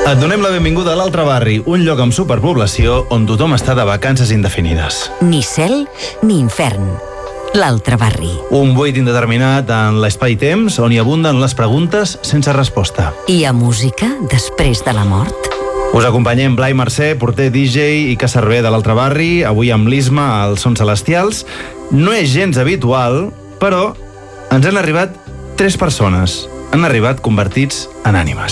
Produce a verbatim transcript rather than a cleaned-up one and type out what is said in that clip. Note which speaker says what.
Speaker 1: Et donem la benvinguda a l'Altre Barri, un lloc amb superpoblació on tothom està de vacances indefinides.
Speaker 2: Ni cel ni infern. L'Altre Barri.
Speaker 1: Un buit indeterminat en l'espai-temps on hi abunden les preguntes sense resposta.
Speaker 2: Hi ha música després de la mort?
Speaker 1: Us acompanyem Blai Mercè, porter D J i cacerver de l'Altre Barri, avui amb l'Isma als Sons Celestials. No és gens habitual, però ens han arribat tres persones. Han arribat convertits en ànimes.